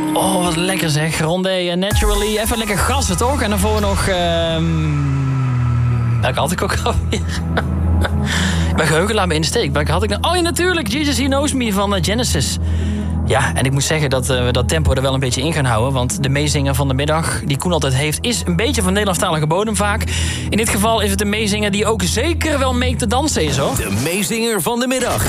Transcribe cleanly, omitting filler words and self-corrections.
Oh, wat lekker zeg. Rondé Naturally. Even lekker gassen, toch? En daarvoor nog... Welke had ik ook alweer? Mijn geheugen laat me in de steek. Welke had ik nou? Oh ja, natuurlijk. Jesus He Knows Me van Genesis. Ja, en ik moet zeggen dat we dat tempo er wel een beetje in gaan houden. Want de meezinger van de middag, die Koen altijd heeft... is een beetje van Nederlandstalige bodem vaak. In dit geval is het een meezinger die ook zeker wel mee te dansen is, hoor. De meezinger van de middag.